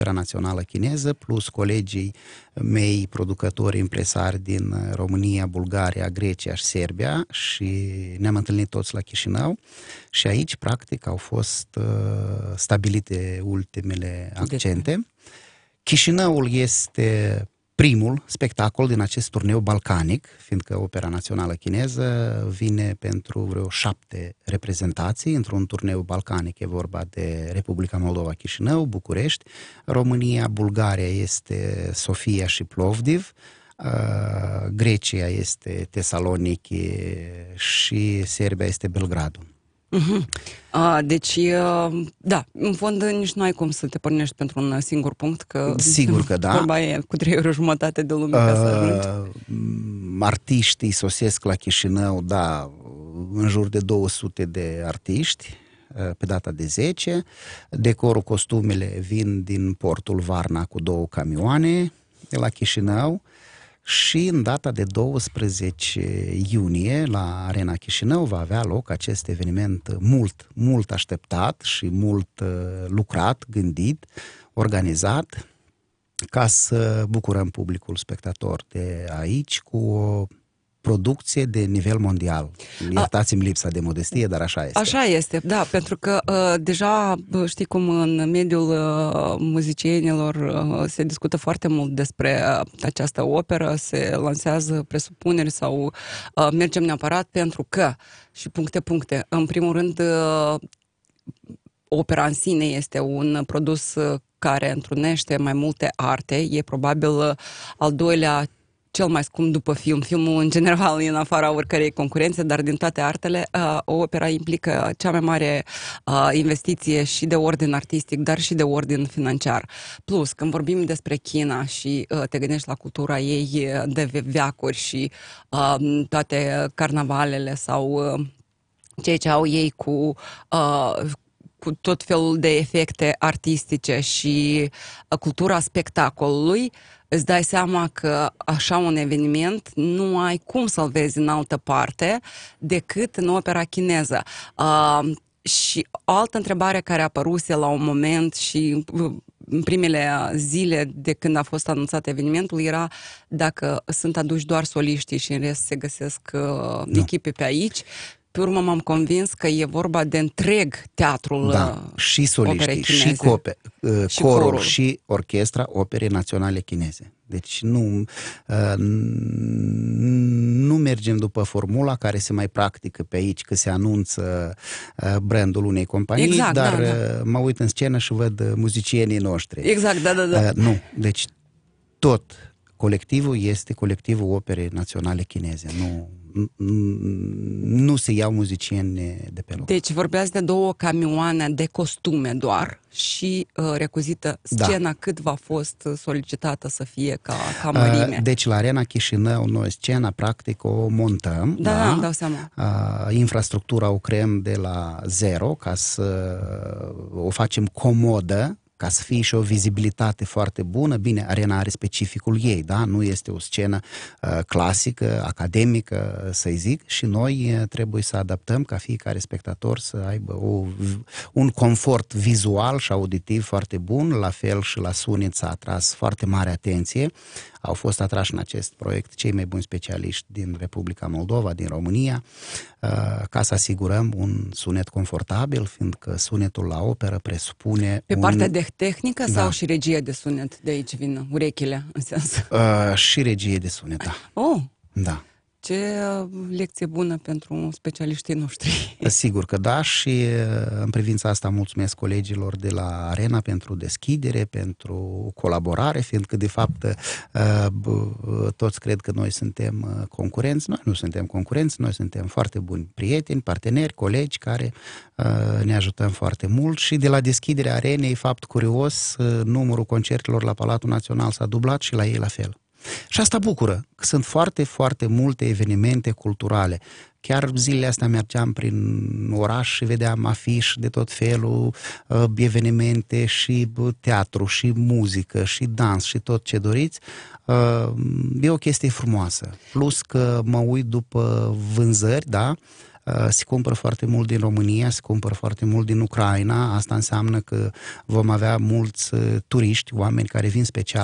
Opera Națională Chineză, plus colegii mei, producători, impresari din România, Bulgaria, Grecia și Serbia, și ne-am întâlnit toți la Chișinău și aici, practic, au fost stabilite ultimele accente. Chișinăul este primul spectacol din acest turneu balcanic, fiindcă Opera Națională Chineză vine pentru vreo 7 reprezentații într-un turneu balcanic. E vorba de Republica Moldova, Chișinău, București, România, Bulgaria este Sofia și Plovdiv, Grecia este Tesaloniki și Serbia este Belgradul. Deci, da, în fond nici nu ai cum să te pornești pentru un singur punct, că sigur că da. Vorba e cu 3 ore jumătate de lume ca să ajungi. Artiștii sosesc la Chișinău, da, în jur de 200 de artiști pe data de 10. Decorul, costumele vin din portul Varna cu 2 camioane la Chișinău. Și în data de 12 iunie, la Arena Chișinău, va avea loc acest eveniment mult așteptat și mult lucrat, gândit, organizat, ca să bucurăm publicul spectator de aici cu o producție de nivel mondial. Iertați-mi lipsa de modestie, dar așa este. Așa este, da, pentru că deja știi cum în mediul muzicienilor se discută foarte mult despre această operă, se lansează presupuneri sau mergem neapărat pentru că, și puncte, în primul rând opera în sine este un produs care întrunește mai multe arte, e probabil al doilea cel mai scump după film. Filmul, în general, e în afara oricărei concurențe, dar din toate artele, opera implică cea mai mare investiție și de ordin artistic, dar și de ordin financiar. Plus, când vorbim despre China și te gândești la cultura ei de veacuri și toate carnavalele sau ceea ce au ei cu tot felul de efecte artistice și cultura spectacolului, îți dai seama că așa un eveniment nu ai cum să-l vezi în altă parte decât în opera chineză. Și o altă întrebare care a apăruse la un moment și în primele zile de când a fost anunțat evenimentul era dacă sunt aduși doar soliștii și în rest se găsesc echipe pe aici. Pe urmă m-am convins că e vorba de întreg teatrul și soliștii, și corul și orchestra Operei Naționale Chineze. Deci nu mergem după formula care se mai practică pe aici, că se anunță brandul unei companii, exact, dar da. Mă uit în scenă și văd muzicienii noștri. Exact, da. Nu, deci tot colectivul este colectivul Operei Naționale Chineze. Nu se iau muzicieni de pe loc. Deci vorbeați de 2 camioane de costume doar și recuzită scena cât va fost solicitată să fie ca mărime. Deci la Arena Chișinău noi scena practic o montăm. Da, îmi dau seama. Infrastructura o creăm de la zero ca să o facem comodă, ca să fie și o vizibilitate foarte bună. Bine, arena are specificul ei, da? Nu este o scenă clasică, academică, să-i zic, și noi trebuie să adaptăm ca fiecare spectator să aibă un confort vizual și auditiv foarte bun, la fel și la sunet s-a atras foarte mare atenție. Au fost atrași în acest proiect cei mai buni specialiști din Republica Moldova, din România, ca să asigurăm un sunet confortabil, fiindcă sunetul la operă presupune Pe partea de tehnică sau și regie de sunet? De aici vin urechile, în sens? Și regie de sunet, da. Oh! Da. Ce lecție bună pentru specialiștii noștri. Sigur că da, și în privința asta mulțumesc colegilor de la Arena pentru deschidere, pentru colaborare, fiindcă de fapt toți cred că noi suntem concurenți. Noi nu suntem concurenți, noi suntem foarte buni prieteni, parteneri, colegi care ne ajutăm foarte mult și de la deschiderea Arenei, fapt curios, numărul concertelor la Palatul Național s-a dublat și la ei la fel. Și asta bucură, că sunt foarte, foarte multe evenimente culturale. Chiar zilele astea mergeam prin oraș și vedeam afiș de tot felul, evenimente și teatru și muzică și dans și tot ce doriți. E o chestie frumoasă. Plus că mă uit după vânzări, da? Se cumpără foarte mult din România, se cumpără foarte mult din Ucraina. Asta înseamnă că vom avea mulți turiști, oameni care vin special